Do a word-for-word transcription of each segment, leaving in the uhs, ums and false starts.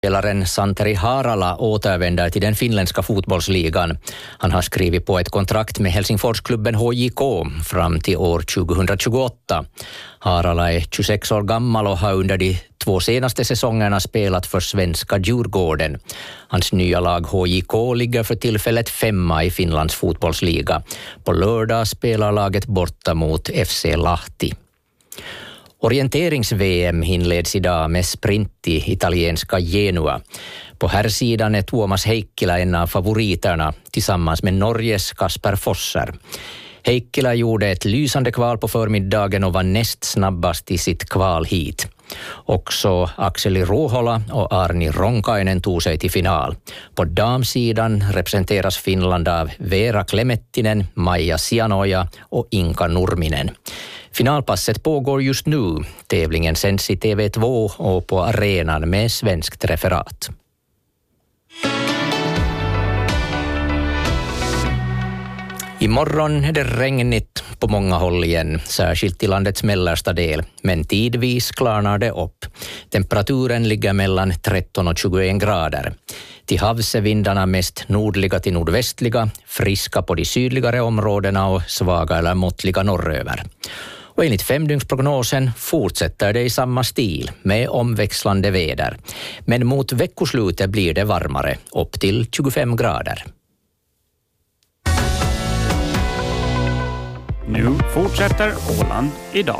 Spelaren Santeri Harala återvänder till den finländska fotbollsligan. Han har skrivit på ett kontrakt med Helsingforsklubben H J K fram till år tjugohundratjugoåtta. Harala är tjugosex år gammal och har under de två senaste säsongerna spelat för svenska Djurgården. Hans nya lag H J K ligger för tillfället femma i Finlands fotbollsliga. På lördag spelar laget borta mot F C Lahti. Orienterings-V M inleds idag med sprint i italienska Genua. På här sidan är Tuomas Heikkilä en av favoriterna tillsammans med Norges Kasper Fosser. Heikkilä gjorde ett lysande kval på förmiddagen och var näst snabbast i sitt kval hit. Också Akseli Ruohola och Arni Ronkainen tog sig till final. På damsidan representeras Finland av Veera Klemettinen, Maija Sianoja och Inka Nurminen. Finalpasset pågår just nu. Tävlingen sänds i T V två och på arenan med svenskt referat. Imorgon är det regnigt på många håll igen, särskilt i landets mellersta del. Men tidvis klarnar det upp. Temperaturen ligger mellan tretton och tjugoen grader. Till havs är vindarna mest nordliga till nordvästliga, friska på de sydligare områdena och svaga eller måttliga norröver. Och enligt femdygnsprognosen fortsätter det i samma stil med omväxlande väder. Men mot veckoslutet blir det varmare, upp till tjugofem grader. Nu fortsätter Åland idag.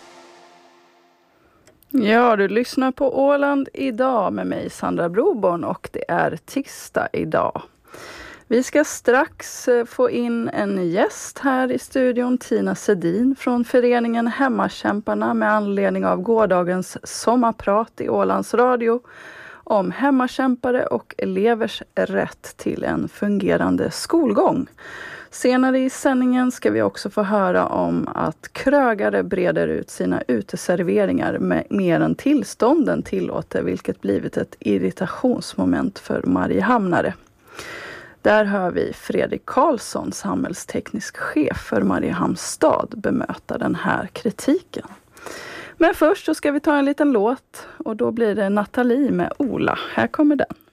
Ja, du lyssnar på Åland idag med mig Sandra Broborn och det är tisdag idag. Vi ska strax få in en gäst här i studion, Tina Sedin från föreningen Hemmakämparna med anledning av gårdagens sommarprat i Ålands Radio om hemmakämpare och elevers rätt till en fungerande skolgång. Senare i sändningen ska vi också få höra om att krögare breder ut sina uteserveringar med mer än tillstånden tillåter, vilket blivit ett irritationsmoment för Mariehamnare. Där hör vi Fredrik Karlsson, samhällsteknisk chef för Mariehamns stad, bemöta den här kritiken. Men först så ska vi ta en liten låt och då blir det Nathalie med Ola. Här kommer den.